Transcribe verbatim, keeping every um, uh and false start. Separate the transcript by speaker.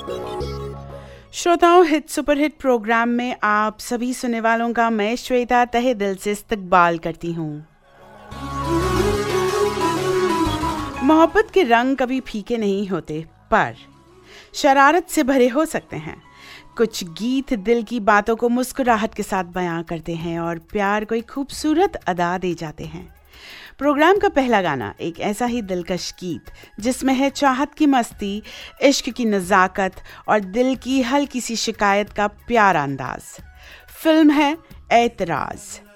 Speaker 1: श्रोताओं, hit super hit programme में आप सभी सुनने वालों का मैं श्वेता तहे दिल से इस्तकबाल करती हूँ। मोहब्बत के रंग कभी फीके नहीं होते, पर शरारत से भरे हो सकते हैं। कुछ गीत दिल की बातों को मुस्कुराहट के साथ बयां करते हैं और प्यार को एक खूबसूरत अदा दे जाते हैं। प्रोग्राम का पहला गाना एक ऐसा ही दिलकश गीत जिसमें है चाहत की मस्ती, इश्क की नज़ाकत और दिल की हल्की सी शिकायत का प्यारा अंदाज। फिल्म है ऐतराज़।